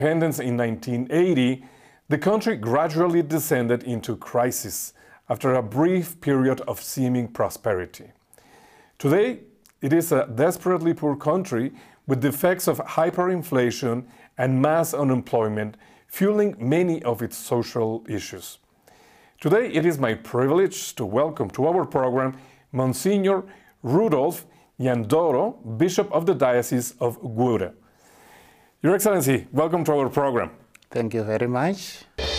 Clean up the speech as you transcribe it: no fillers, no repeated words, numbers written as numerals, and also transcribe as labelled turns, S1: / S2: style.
S1: Independence in 1980, the country gradually descended into crisis after a brief period of seeming prosperity. Today, it is a desperately poor country with the effects of hyperinflation and mass unemployment fueling many of its social issues. Today, it is my privilege to welcome to our program Monsignor Rudolf Nyandoro, Bishop of the Diocese of Gure. Your Excellency, welcome to our program.
S2: Thank you very much.